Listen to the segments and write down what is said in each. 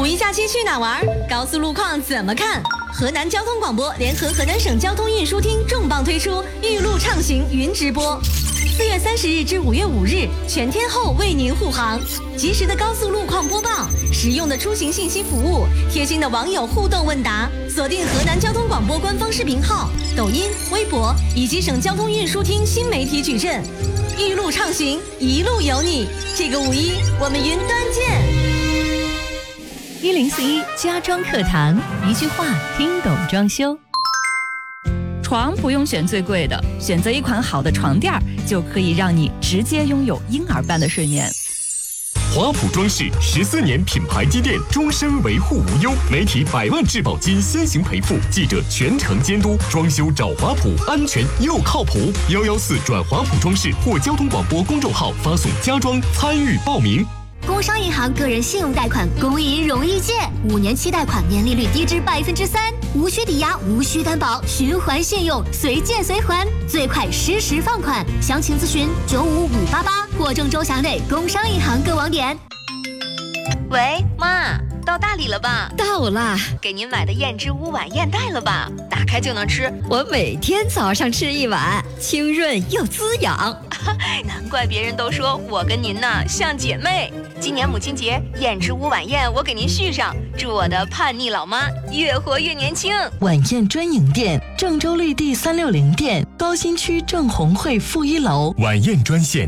一假期去哪玩？高速路况怎么看？河南交通广播联合河南省交通运输厅重磅推出玉路畅行云直播，4月30日至5月5日，全天候为您护航，及时的高速路况播报，实用的出行信息服务，贴心的网友互动问答。锁定河南交通广播官方视频号、抖音、微博以及省交通运输厅新媒体矩阵，玉路畅行，一路有你。这个5·1，我们云端见。 1041家装课堂，一句话听懂装修。床不用选最贵的，选择一款好的床垫就可以让你直接拥有婴儿般的睡眠。 华普装饰14年品牌积淀，终身维护无忧，媒体100万质保金先行赔付，记者全程监督，装修找华普，安全又靠谱。114转华普装饰或交通广播公众号发送家装参与报名。 工商银行个人信用贷款，公银容易借，5年期贷款年利率低至3%，无需抵押，无需担保，循环信用，随借随还，最快实时放款。详情咨询95588或郑州辖内工商银行各网点。 喂，妈，到大理了吧？ 到了， 给您买的燕之屋晚宴带了吧？打开就能吃， 我每天早上吃一碗，清润又滋养。 难怪别人都说我跟您呢像姐妹。今年母亲节燕之屋晚宴我给您续上，祝我的叛逆老妈越活越年轻。 晚宴专营店，郑州绿地360店，高新区郑红会负1楼。 晚宴专线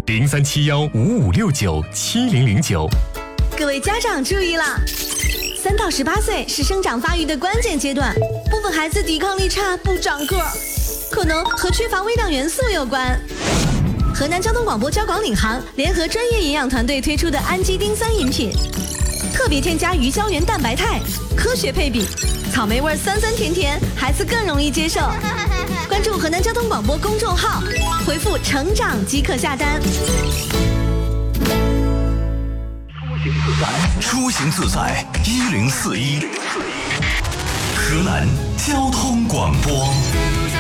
037155697009。 各位家长注意啦！3到18岁是生长发育的关键阶段，部分孩子抵抗力差，不长个儿，可能和缺乏微量元素有关。河南交通广播交广领航联合专业营养团队推出的氨基丁3饮品，特别添加鱼胶原蛋白肽，科学配比，草莓味酸酸甜甜，孩子更容易接受。关注河南交通广播公众号，回复成长即可下单。 出行自在1041，河南交通广播。